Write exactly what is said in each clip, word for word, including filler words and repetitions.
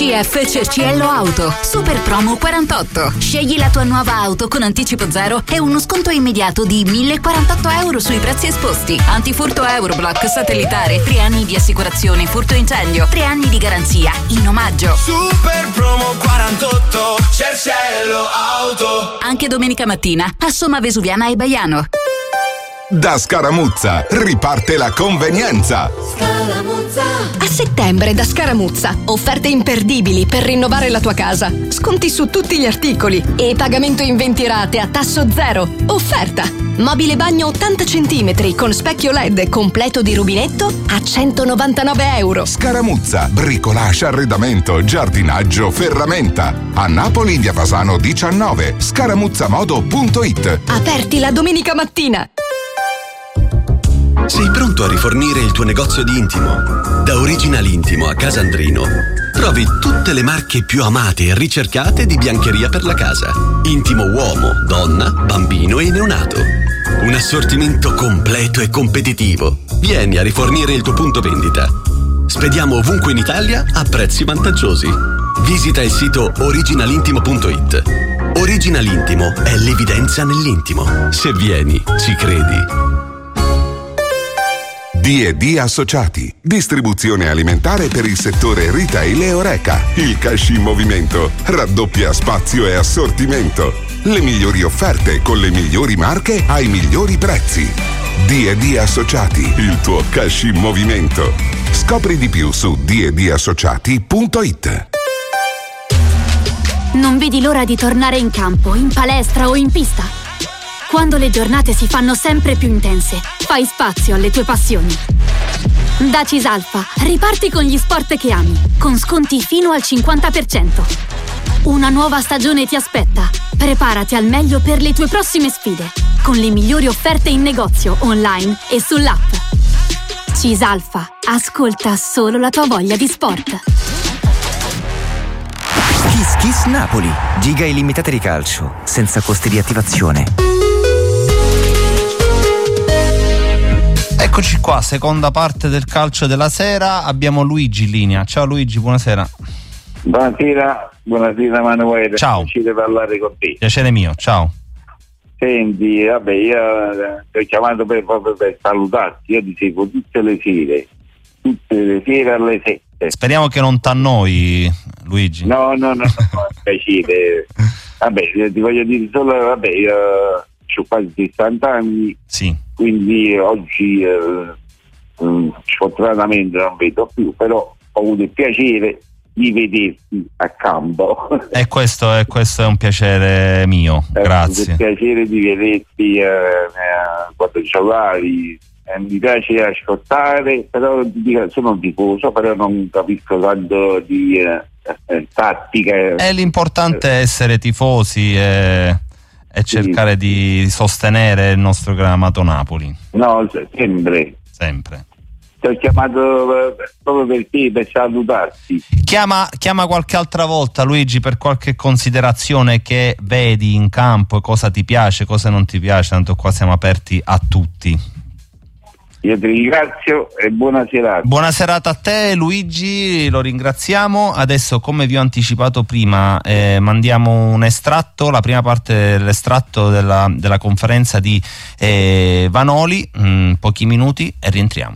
C F Cerciello Auto, super promo quarantotto. Scegli la tua nuova auto con anticipo zero e uno sconto immediato di millequarantotto euro sui prezzi esposti. Antifurto Euroblock satellitare, tre anni di assicurazione furto incendio, tre anni di garanzia in omaggio. Super promo quarantotto, Cerciello Auto. Anche domenica mattina a Somma Vesuviana e Baiano. Da Scaramuzza riparte la convenienza. Scaramuzza. A settembre da Scaramuzza, offerte imperdibili per rinnovare la tua casa. Sconti su tutti gli articoli e pagamento in venti rate a tasso zero. Offerta: mobile bagno ottanta centimetri con specchio L E D completo di rubinetto a centonovantanove euro. Scaramuzza, bricolage, arredamento, giardinaggio, ferramenta. A Napoli, via Fasano diciannove. scaramuzzamodo punto it. Aperti la domenica mattina. Sei pronto a rifornire il tuo negozio di intimo? Da Original Intimo a Casandrino trovi tutte le marche più amate e ricercate di biancheria per la casa. Intimo uomo, donna, bambino e neonato. Un assortimento completo e competitivo. Vieni a rifornire il tuo punto vendita. Spediamo ovunque in Italia a prezzi vantaggiosi. Visita il sito original intimo punto it. Original Intimo è l'evidenza nell'intimo. Se vieni, ci credi. D e D Associati, distribuzione alimentare per il settore retail e Oreca. Il cash in movimento raddoppia spazio e assortimento. Le migliori offerte con le migliori marche ai migliori prezzi. D e D Associati, il tuo cash in movimento. Scopri di più su d e d associati punto it. Non vedi l'ora di tornare in campo, in palestra o in pista? Quando le giornate si fanno sempre più intense, fai spazio alle tue passioni. Da Cisalfa, riparti con gli sport che ami, con sconti fino al cinquanta per cento. Una nuova stagione ti aspetta. Preparati al meglio per le tue prossime sfide, con le migliori offerte in negozio, online e sull'app. Cisalfa, ascolta solo la tua voglia di sport. Kiss Kiss Napoli, giga illimitate di calcio, senza costi di attivazione. Eccoci qua, seconda parte del calcio della sera, abbiamo Luigi in linea. Ciao Luigi, buonasera. Buonasera, buonasera Emanuele. Ciao. Piacere parlare con te. Piacere mio, ciao. Senti, vabbè, io eh, ti ho chiamato per, proprio per salutarti, io ti seguo tutte le sere, tutte le sere alle sette. Speriamo che non t'annoi, Luigi. No, no, no, no, è piacere. Vabbè, ti voglio dire solo, vabbè, io ho quasi sessanta anni, sì. Quindi oggi eh, sfortunatamente non vedo più, però ho avuto il piacere di vederti a campo. E questo è, questo è un piacere mio, eh, grazie. Ho avuto il piacere di vederti eh, eh, quando giocavi. Eh, mi piace ascoltare, però sono un tifoso, però non capisco tanto di eh, eh, tattica. E l'importante è essere tifosi e, e cercare sì. di sostenere il nostro amato Napoli. No, sempre. Sempre. Ti ho chiamato proprio per te, per salutarti. Chiama, chiama qualche altra volta, Luigi, per qualche considerazione che vedi in campo, cosa ti piace, cosa non ti piace, tanto qua siamo aperti a tutti. Io ti ringrazio e buona serata. Buona serata a te Luigi, lo ringraziamo. Adesso, come vi ho anticipato prima, eh, mandiamo un estratto, la prima parte dell'estratto della, della conferenza di eh, Vanoli, mh, pochi minuti e rientriamo.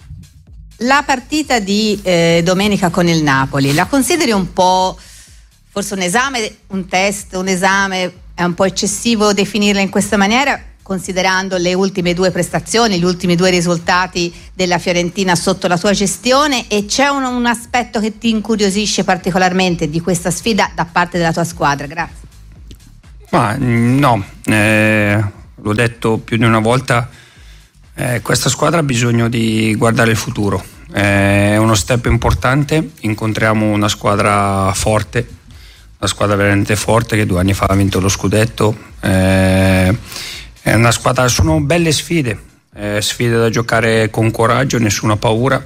La partita di eh, domenica con il Napoli, la consideri un po' forse un esame, un test, un esame, è un po' eccessivo definirla in questa maniera, considerando le ultime due prestazioni, gli ultimi due risultati della Fiorentina sotto la tua gestione, e c'è un, un aspetto che ti incuriosisce particolarmente di questa sfida da parte della tua squadra? Grazie. Ma no, eh, l'ho detto più di una volta, eh, questa squadra ha bisogno di guardare il futuro, eh, è uno step importante, incontriamo una squadra forte, una squadra veramente forte che due anni fa ha vinto lo scudetto, eh, è una squadra, sono belle sfide, eh, sfide da giocare con coraggio, nessuna paura,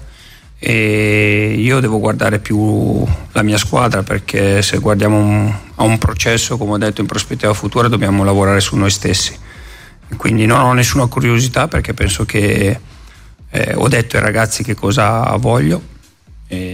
e io devo guardare più la mia squadra, perché se guardiamo un, a un processo, come ho detto, in prospettiva futura, dobbiamo lavorare su noi stessi. E quindi non ho nessuna curiosità, perché penso che eh, ho detto ai ragazzi che cosa voglio, e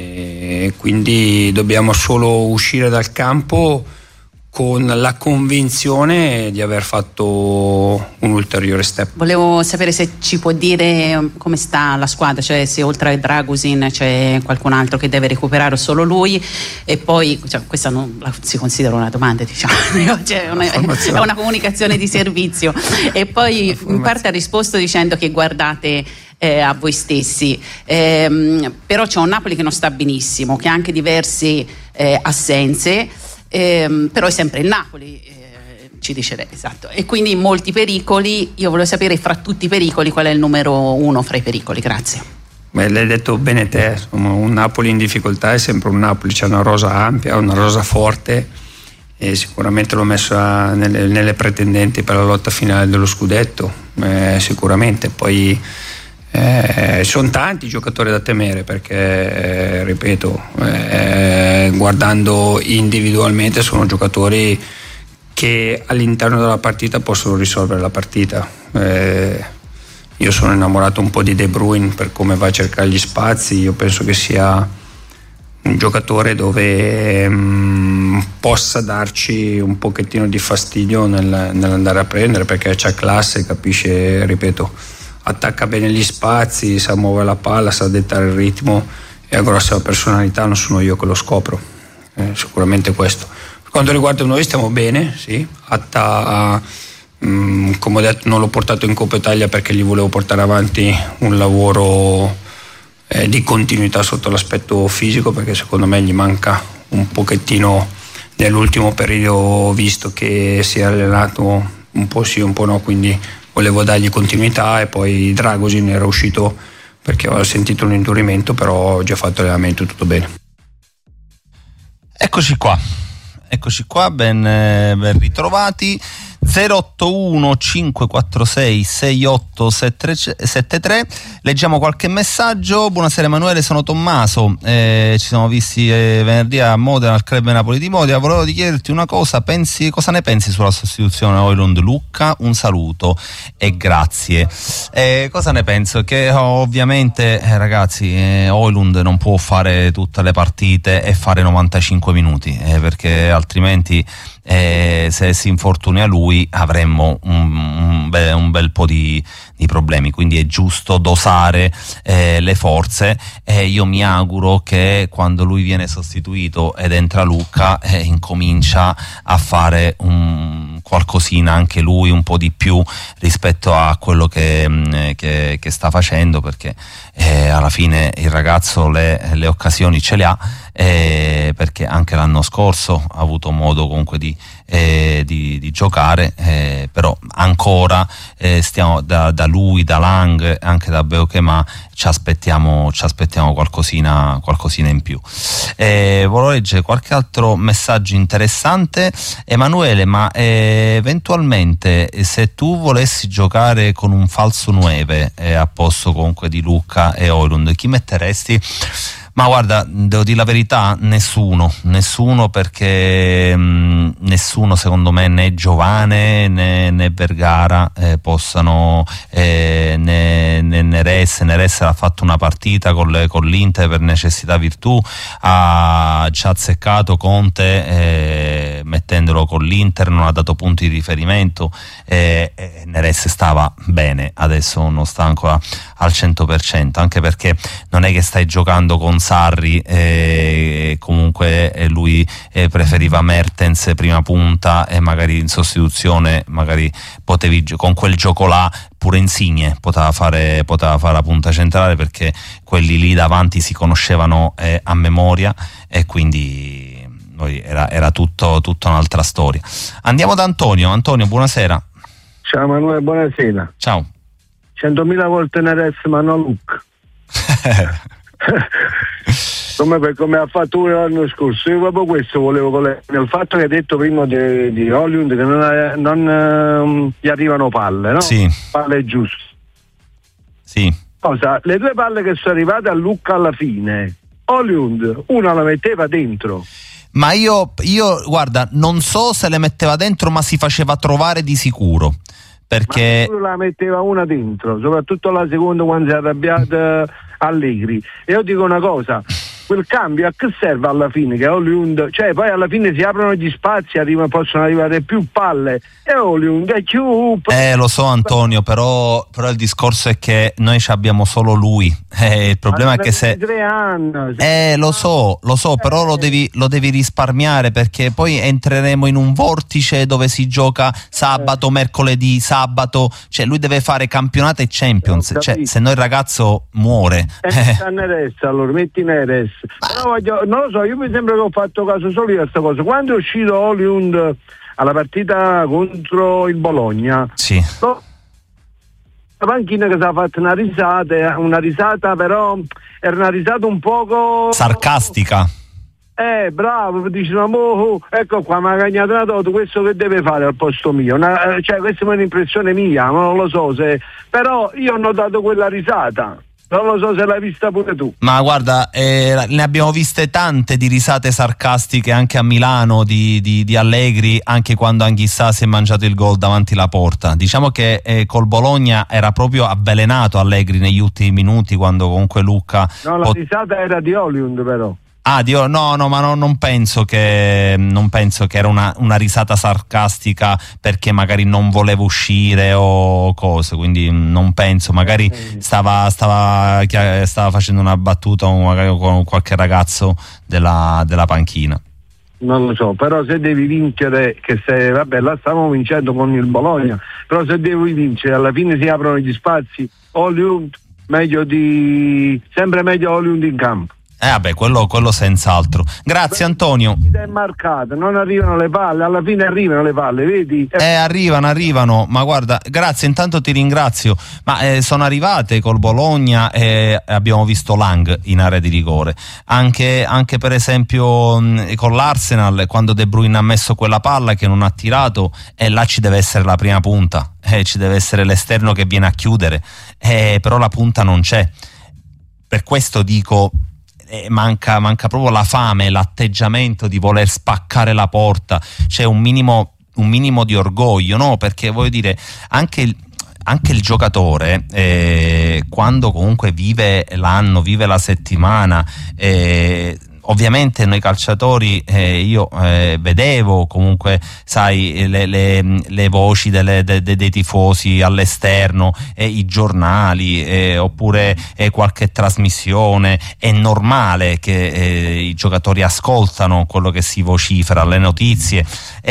e quindi dobbiamo solo uscire dal campo con la convinzione di aver fatto un ulteriore step. Volevo sapere se ci può dire come sta la squadra, cioè se oltre a Dragusin c'è qualcun altro che deve recuperare o solo lui, e poi cioè, questa non la, si considera una domanda, diciamo, cioè una, è una comunicazione di servizio, e poi in parte ha risposto dicendo che guardate Eh, a voi stessi, eh, però c'è un Napoli che non sta benissimo, che ha anche diverse eh, assenze, eh, però è sempre il Napoli, eh, ci dice lei, esatto, e quindi molti pericoli. Io volevo sapere fra tutti i pericoli qual è il numero uno fra i pericoli. Grazie. Beh, l'hai detto bene te, insomma, un Napoli in difficoltà è sempre un Napoli, c'è una rosa ampia, una rosa forte, e sicuramente l'ho messa nelle, nelle pretendenti per la lotta finale dello scudetto, eh, sicuramente. Poi Eh, sono tanti i giocatori da temere perché, eh, ripeto, eh, guardando individualmente sono giocatori che all'interno della partita possono risolvere la partita. Eh, io sono innamorato un po' di De Bruyne per come va a cercare gli spazi. Io penso che sia un giocatore dove mh, possa darci un pochettino di fastidio nel, nell'andare a prendere, perché c'ha classe, capisce, ripeto, attacca bene gli spazi, sa muovere la palla, sa dettare il ritmo e ha grossa personalità. Non sono io che lo scopro, eh, sicuramente questo. Per quanto riguarda noi stiamo bene, sì. Atta, mh, come ho detto, non l'ho portato in Coppa Italia perché gli volevo portare avanti un lavoro eh, di continuità sotto l'aspetto fisico, perché secondo me gli manca un pochettino nell'ultimo periodo, visto che si è allenato un po' sì un po' no, quindi volevo dargli continuità. E poi Dragusin era uscito perché avevo sentito un indurimento, però ho già fatto l'allenamento, tutto bene. Eccoci qua, eccoci qua, ben, ben ritrovati. zero otto uno cinque quattro sei sei otto sette tre. Leggiamo qualche messaggio. Buonasera Emanuele, sono Tommaso, eh, ci siamo visti eh, venerdì a Modena al Club Napoli di Modena. Volevo chiederti una cosa, pensi, cosa ne pensi sulla sostituzione Højlund Lucca? Un saluto e grazie. Eh, cosa ne penso? Che oh, ovviamente eh, ragazzi, eh, Højlund non può fare tutte le partite e fare novantacinque minuti, eh, perché altrimenti Eh, se si infortuna lui avremmo un, un, bel, un bel po' di, di problemi, quindi è giusto dosare eh, le forze, e io mi auguro che quando lui viene sostituito ed entra Lucca eh, incomincia a fare un, qualcosina anche lui, un po' di più rispetto a quello che, che, che sta facendo, perché eh, alla fine il ragazzo le, le occasioni ce le ha, eh, perché anche l'anno scorso ha avuto modo comunque di, eh, di, di giocare, eh, però ancora eh, stiamo da, da lui, da Lang, anche da Beukema ci aspettiamo, ci aspettiamo qualcosina, qualcosina in più. Eh, volevo leggere qualche altro messaggio interessante. Emanuele, ma eh, eventualmente se tu volessi giocare con un falso nove eh, a posto comunque di Lucca e Højlund, chi metteresti? Ma guarda, devo dire la verità, nessuno, nessuno perché mh, nessuno secondo me, né Giovane né, né Vergara eh, possano, eh, né, né Neres, Neres ha fatto una partita con, le, con l'Inter per necessità virtù, ha, ci ha azzeccato Conte eh, mettendolo con l'Inter, non ha dato punti di riferimento, eh, eh, Neres stava bene, adesso non sta ancora al cento per cento, anche perché non è che stai giocando con Sarri, eh, comunque eh, lui eh, preferiva Mertens prima punta e magari in sostituzione magari potevi con quel gioco là pure Insigne poteva fare, poteva fare la punta centrale, perché quelli lì davanti si conoscevano eh, a memoria, e quindi noi era, era tutto, tutta un'altra storia. Andiamo da Antonio. Antonio, buonasera. Ciao Emanuele, buonasera. Ciao. centomila volte Neres ma non Lucca. come, per, come ha fatto l'anno scorso. Io proprio questo volevo collegare, il fatto che hai detto prima di, di Højlund che non, non um, gli arrivano palle, no? Sì. Palle giuste. Sì. Cosa? Le due palle che sono arrivate a Lucca alla fine, Højlund una la metteva dentro. Ma io, io guarda, non so se le metteva dentro, ma si faceva trovare di sicuro, perché ma la metteva una dentro, soprattutto la seconda quando si è arrabbiata Allegri. E io dico una cosa, quel cambio a che serve alla fine? Che Hollywood, cioè poi alla fine si aprono gli spazi, arriva, possono arrivare più palle e Hollywood è più... Eh lo so Antonio, però, però il discorso è che noi ci abbiamo solo lui, eh, il problema è che se... tre anni, eh lo so, lo so, però lo devi, lo devi risparmiare, perché poi entreremo in un vortice dove si gioca sabato, mercoledì, sabato, cioè lui deve fare campionato e Champions, cioè se no il ragazzo muore. Eh, allora metti in R S. Però voglio, non lo so, io mi sembra che ho fatto caso solo io a questa cosa. Quando è uscito Hollywood alla partita contro il Bologna, sì, no, la panchina che si è fatta una risata, una risata però era una risata un poco sarcastica. Eh, bravo, dici, no, oh, ecco qua, ma ha cagnato una toto, questo che deve fare al posto mio? Una, cioè, questa è un'impressione mia, ma non lo so se... Però io ho notato quella risata. Non lo so se l'hai vista pure tu. Ma guarda, eh, ne abbiamo viste tante di risate sarcastiche anche a Milano di, di, di Allegri, anche quando Anghissà si è mangiato il gol davanti la porta. Diciamo che eh, col Bologna era proprio avvelenato Allegri negli ultimi minuti, quando comunque Lucca... No, la pot- risata era di Hollywood però. Ah, Dio, no, no, ma no, non penso che non penso che era una, una risata sarcastica perché magari non voleva uscire o cose, quindi non penso, magari stava, stava, stava facendo una battuta magari con qualche ragazzo della, della panchina. Non lo so, però se devi vincere, che se vabbè, la stavamo vincendo con il Bologna, però se devi vincere alla fine si aprono gli spazi. Hollywood meglio di sempre meglio Hollywood in campo. Eh vabbè, quello, quello senz'altro. Grazie Antonio. È marcato, non arrivano le palle, alla fine arrivano le palle, vedi? Eh arrivano, arrivano, ma guarda, grazie, intanto ti ringrazio, ma eh, sono arrivate col Bologna e abbiamo visto Lang in area di rigore, anche, anche per esempio mh, con l'Arsenal, quando De Bruyne ha messo quella palla che non ha tirato, e eh, là ci deve essere la prima punta, eh, ci deve essere l'esterno che viene a chiudere, eh, però la punta non c'è, per questo dico... Eh, manca, manca proprio la fame, l'atteggiamento di voler spaccare la porta, c'è un minimo, un minimo di orgoglio, no? Perché voglio dire, anche il, anche il giocatore eh, quando comunque vive l'anno, vive la settimana, eh, ovviamente noi calciatori, eh, io eh, vedevo comunque, sai, le, le, le voci delle, de, de, dei tifosi all'esterno, eh, i giornali, eh, oppure eh, qualche trasmissione. È normale che eh, i giocatori ascoltano quello che si vocifera, le notizie.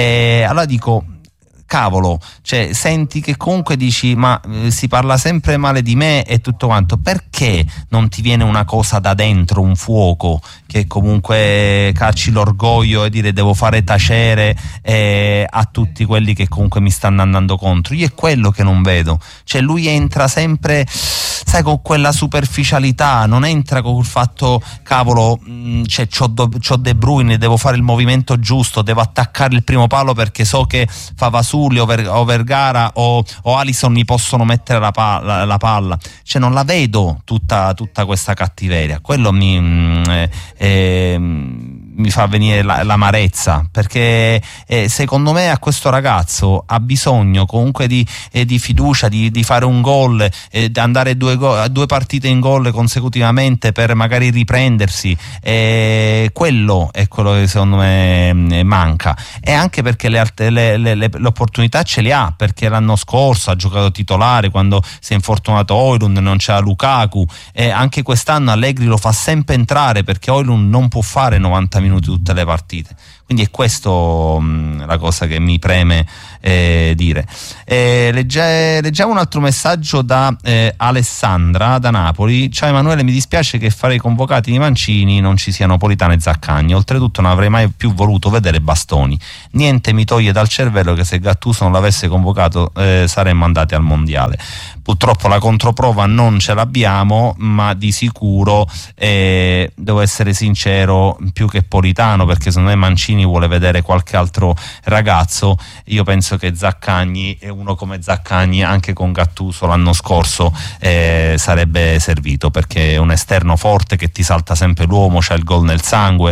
E allora dico, cavolo, cioè senti che comunque dici ma eh, si parla sempre male di me e tutto quanto, perché non ti viene una cosa da dentro, un fuoco che comunque cacci l'orgoglio e dire devo fare tacere eh, a tutti quelli che comunque mi stanno andando contro? Io è quello che non vedo, cioè lui entra sempre, sai, con quella superficialità, non entra con il fatto cavolo, mh, cioè, c'ho, do, c'ho De Bruyne, devo fare il movimento giusto, devo attaccare il primo palo perché so che Favasù o, Ver, o Vergara o, o Alisson mi possono mettere la, pa, la, la palla, cioè non la vedo tutta, tutta questa cattiveria, quello mi, eh, eh, mi fa venire la, l'amarezza, perché eh, secondo me a questo ragazzo ha bisogno comunque di, eh, di fiducia, di, di fare un gol, eh, di andare due, go- due partite in gol consecutivamente per magari riprendersi, eh, quello è quello che secondo me eh, manca, e anche perché le, le, le, le, l'opportunità ce li ha, perché l'anno scorso ha giocato titolare quando si è infortunato Højlund, non c'era Lukaku, e anche quest'anno Allegri lo fa sempre entrare perché Højlund non può fare novanta minuti tutte le partite, quindi è questo mh, la cosa che mi preme eh, dire. Eh, legge, leggiamo un altro messaggio da eh, Alessandra da Napoli. Ciao Emanuele, mi dispiace che fra i convocati di Mancini non ci siano Politano e Zaccagni, oltretutto non avrei mai più voluto vedere Bastoni, niente mi toglie dal cervello che se Gattuso non l'avesse convocato eh, saremmo andati al mondiale. Purtroppo la controprova non ce l'abbiamo, ma di sicuro eh, devo essere sincero, più che Politano, perché secondo me Mancini vuole vedere qualche altro ragazzo. Io penso che Zaccagni, e uno come Zaccagni anche con Gattuso l'anno scorso eh, sarebbe servito, perché è un esterno forte che ti salta sempre l'uomo, c'ha il gol nel sangue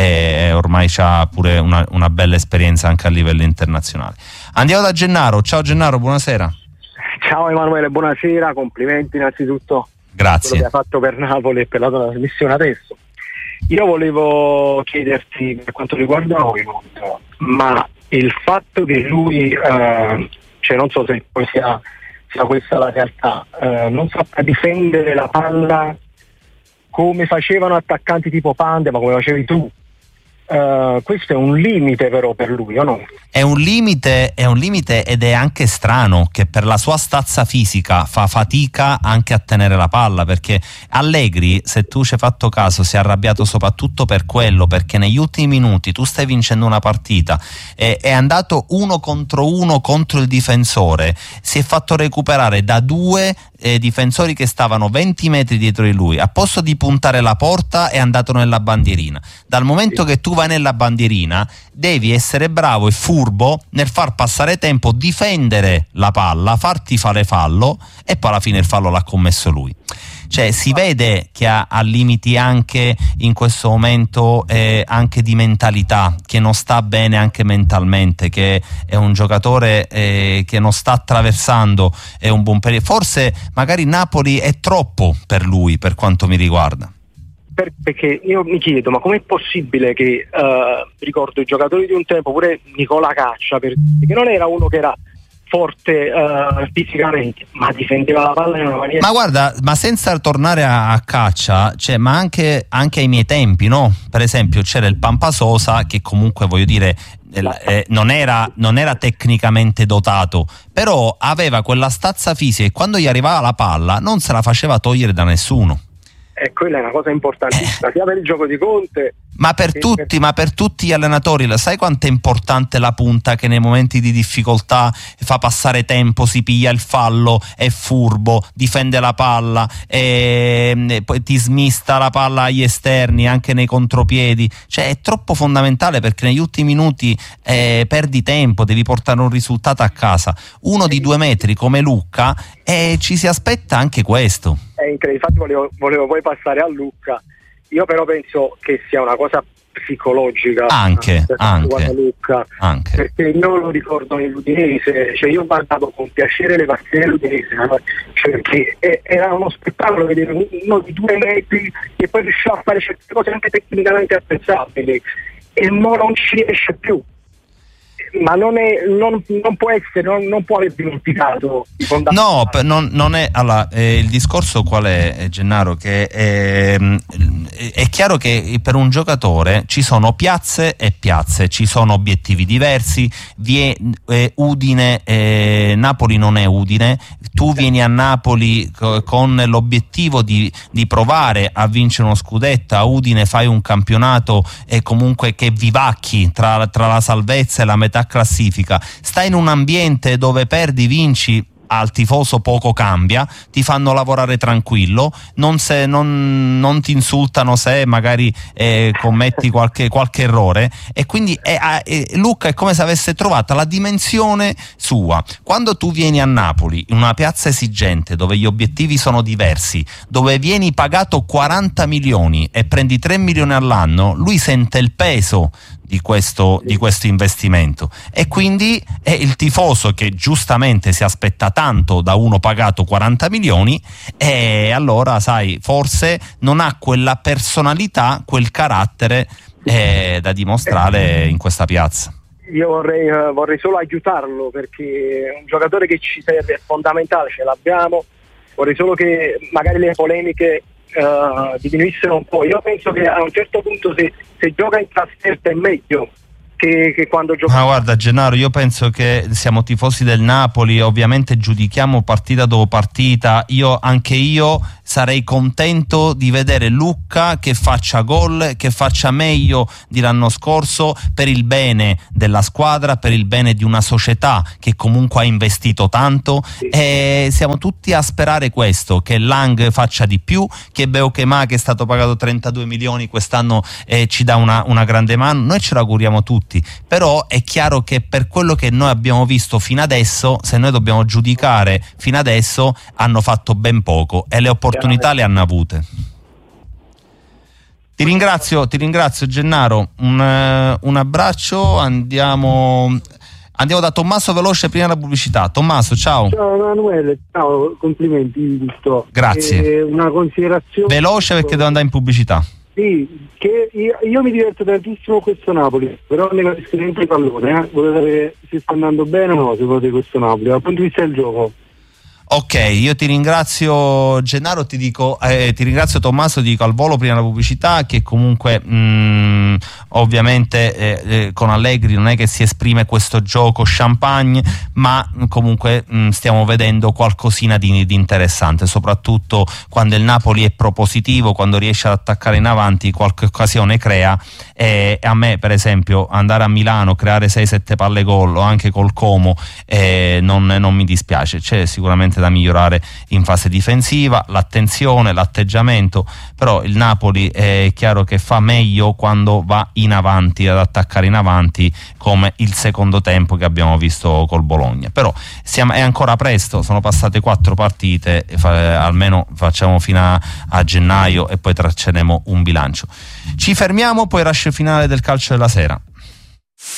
e ormai c'ha pure una, una bella esperienza anche a livello internazionale. Andiamo da Gennaro. Ciao Gennaro, buonasera. Ciao Emanuele, buonasera, complimenti innanzitutto. Grazie. Quello che hai fatto per Napoli e per la tua trasmissione adesso. Io volevo chiederti, per quanto riguarda noi, ma il fatto che lui, eh, cioè non so se poi sia, sia questa la realtà, eh, non sappia difendere la palla come facevano attaccanti tipo Pande, ma come facevi tu, Uh, questo è un limite però per lui, o no? È un limite, è un limite ed è anche strano che per la sua stazza fisica fa fatica anche a tenere la palla, perché Allegri, se tu ci hai fatto caso, si è arrabbiato soprattutto per quello, perché negli ultimi minuti tu stai vincendo una partita, e è andato uno contro uno contro il difensore, si è fatto recuperare da due eh, difensori che stavano venti metri dietro di lui, a posto di puntare la porta è andato nella bandierina. Dal momento sì. che tu vai nella bandierina devi essere bravo e furbo nel far passare tempo, difendere la palla, farti fare fallo, e poi alla fine il fallo l'ha commesso lui. Cioè si vede che ha, ha limiti anche in questo momento, eh, anche di mentalità, che non sta bene anche mentalmente, che è un giocatore eh, che non sta attraversando eh, un buon periodo. Forse magari Napoli è troppo per lui, per quanto mi riguarda. Perché io mi chiedo, ma com'è possibile che uh, ricordo i giocatori di un tempo, pure Nicola Caccia, per, che non era uno che era forte uh, fisicamente, ma difendeva la palla in una maniera. Ma guarda, ma senza tornare a, a Caccia, cioè, ma anche, anche ai miei tempi, no? Per esempio c'era il Pampasosa, che comunque voglio dire eh, non, era, non era tecnicamente dotato, però aveva quella stazza fisica e quando gli arrivava la palla non se la faceva togliere da nessuno. E quella è una cosa importantissima, sia per il gioco di Conte. Ma per tutti, ma per tutti gli allenatori, sai quanto è importante la punta che nei momenti di difficoltà fa passare tempo, si piglia il fallo, è furbo, difende la palla, e poi ti smista la palla agli esterni, anche nei contropiedi. Cioè è troppo fondamentale, perché negli ultimi minuti eh, perdi tempo, devi portare un risultato a casa. Uno di due metri come Lucca, e ci si aspetta anche questo. È incredibile, infatti volevo, volevo poi passare a Lucca. Io però penso che sia una cosa psicologica anche, anche, Lucca, anche. Perché io lo ricordo nell'Udinese, cioè io ho guardato con piacere le partite dell'Udinese, cioè perché era uno spettacolo vedere uno di due metri che poi riusciva a fare certe cose anche tecnicamente apprezzabili, e mo non ci riesce più. Ma non, è, non, non può essere, non, non può aver dimenticato i fondamentali. No, per, non, non è. Allora, eh, il discorso qual è, Gennaro? Che è, è chiaro che per un giocatore ci sono piazze e piazze, ci sono obiettivi diversi. Vie, eh, Udine, eh, Napoli non è Udine. Tu vieni a Napoli co- con l'obiettivo di, di provare a vincere uno scudetto, a Udine fai un campionato e eh, comunque che vivacchi tra, tra la salvezza e la metà classifica. Stai in un ambiente dove perdi, vinci, al tifoso poco cambia, ti fanno lavorare tranquillo, non, se, non, non ti insultano se magari eh, commetti qualche, qualche errore, e quindi è, è, Lucca è come se avesse trovato la dimensione sua. Quando tu vieni a Napoli, in una piazza esigente dove gli obiettivi sono diversi, dove vieni pagato quaranta milioni e prendi tre milioni all'anno, lui sente il peso di questo, di questo investimento, e quindi è il tifoso che giustamente si aspetta tanto da uno pagato quaranta milioni, e allora sai, forse non ha quella personalità, quel carattere eh, da dimostrare in questa piazza. Io vorrei, uh, vorrei solo aiutarlo, perché è un giocatore che ci serve, è fondamentale, ce l'abbiamo. Vorrei solo che magari le polemiche Uh, diminuissero un po'. Io penso che a un certo punto se, se gioca in trasferta è meglio che, che quando gioca. Ma guarda Gennaro, io penso che siamo tifosi del Napoli, ovviamente giudichiamo partita dopo partita. Io anche io sarei contento di vedere Lucca che faccia gol, che faccia meglio di l'anno scorso, per il bene della squadra, per il bene di una società che comunque ha investito tanto, sì. E siamo tutti a sperare questo, che Lang faccia di più, che Beukema, che è stato pagato trentadue milioni quest'anno, eh, ci dà una, una grande mano. Noi ce l'auguriamo tutti, però è chiaro che per quello che noi abbiamo visto fino adesso, se noi dobbiamo giudicare fino adesso, hanno fatto ben poco e le opportunità le hanno avute. Ti ringrazio, ti ringrazio Gennaro, un, uh, un abbraccio, andiamo andiamo da Tommaso veloce prima della pubblicità. Tommaso, ciao. Ciao Emanuele, ciao, complimenti di tutto. Grazie. Eh, una considerazione veloce perché devo andare in pubblicità. Sì, che io, io mi diverto tantissimo con questo Napoli, però ne capisco niente il pallone, eh. Volevo sapere se sta andando bene o no, secondo te questo Napoli, dal punto di vista del gioco. Ok, io ti ringrazio Gennaro, ti dico, eh, ti ringrazio Tommaso, ti dico al volo prima della pubblicità che comunque mh, ovviamente eh, eh, con Allegri non è che si esprime questo gioco champagne, ma comunque mh, stiamo vedendo qualcosina di, di interessante, soprattutto quando il Napoli è propositivo, quando riesce ad attaccare in avanti, qualche occasione crea, e a me per esempio andare a Milano, creare sei sette palle gol o anche col Como eh, non, non mi dispiace, c'è sicuramente da migliorare in fase difensiva, l'attenzione, l'atteggiamento, però il Napoli è chiaro che fa meglio quando va in avanti, ad attaccare in avanti, come il secondo tempo che abbiamo visto col Bologna. Però siamo, è ancora presto, sono passate quattro partite, fa, almeno facciamo fino a, a gennaio e poi tracceremo un bilancio. Ci fermiamo, poi rush finale del calcio della sera.